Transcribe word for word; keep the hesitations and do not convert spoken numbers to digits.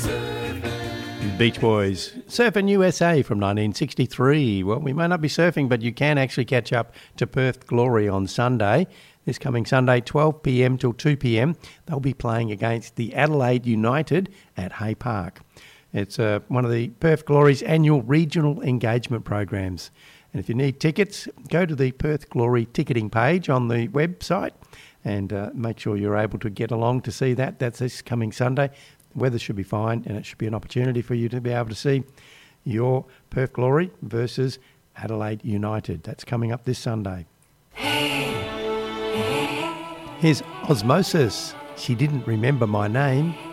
Beach Boys, Surfing U S A from nineteen sixty-three. Well, we may not be surfing, but you can actually catch up to Perth Glory on Sunday. This coming Sunday, twelve p.m. till two p.m. They'll be playing against the Adelaide United at Hay Park. It's uh, one of the Perth Glory's annual regional engagement programs. And if you need tickets, go to the Perth Glory ticketing page on the website and uh, make sure you're able to get along to see that. That's this coming Sunday. The weather should be fine, and it should be an opportunity for you to be able to see your Perth Glory versus Adelaide United. That's coming up this Sunday. Here's Osmosis. She didn't remember my name.